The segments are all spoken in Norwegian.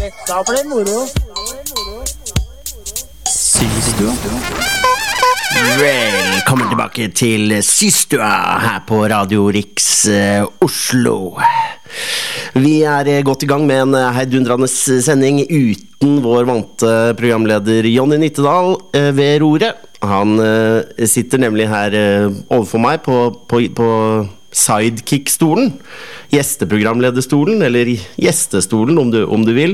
Da blir det moro. Systua. Velkommen tilbake til Systua her på Radio Riks Oslo. Vi godt i gang med en heidundrende sending uten vår vante programleder Jonny Nittedal ved roret. Han sitter nemlig her overfor meg på sidekick-stolen, gjesteprogramlederstolen, eller gjestestolen om du vil.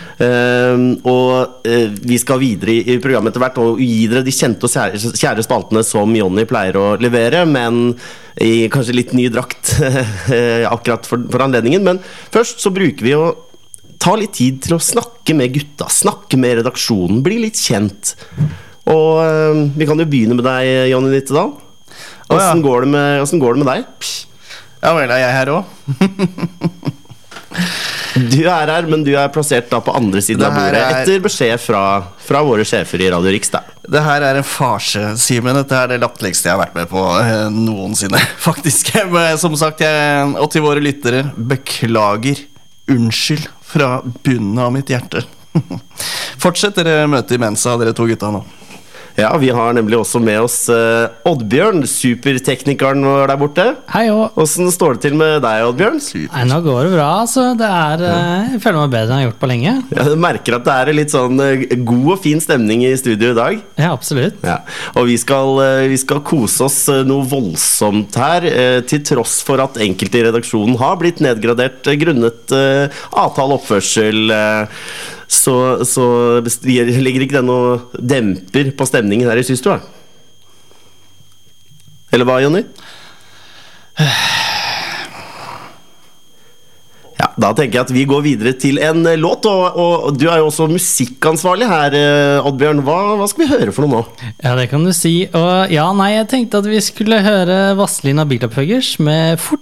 Og vi skal videre i programmet etter hvert og gi dere de kjente og kjære spaltene som Jonny pleier å levere, men i kanskje litt ny drakt akkurat for anledningen. Men først så bruker vi å ta litt tid til å snakke med gutta, snakke med redaksjonen, bli litt kjent. Og vi kan jo begynne med deg, Jonny Nittedal. Hvordan går det med deg? Ja vel, jeg her også. Du her, men du plassert da på andre siden av bordet etter beskjed fra våre sjefer i Radio Riks da. Det her en farse, Simen. Dette det latterligste jeg har vært med på noensinne, faktisk. Som sagt, og til våre lyttere, beklager, unnskyld fra bunnen av mitt hjerte. Fortsett dere møtet i Mensa, dere to gutta nå. Ja, vi har nemlig også med oss Oddbjørn, superteknikeren vår der borte. Hei også. Hvordan står det til med deg, Oddbjørn? Nei, nå går det bra, altså. Jeg føler meg bedre enn jeg har gjort på lenge. Ja, du merker at det litt sånn god og fin stemning i studio i dag. Ja, absolutt. Ja. Og vi skal kose oss noe voldsomt her, til tross for at enkelte i redaksjonen har blitt nedgradert grunnet avtale oppførsel. Så legger ikke det noe demper på stemningen her i Systua? Eller hva, Jonny? Ja, da tenker jeg at vi går videre til en låt, og du jo også musikkansvarlig her, Oddbjørn. Hva skal vi høre for noe nå? Ja, det kan du si. Og ja, nei, jeg tenkte at vi skulle høre Vazelina Bilopphøggers med Fort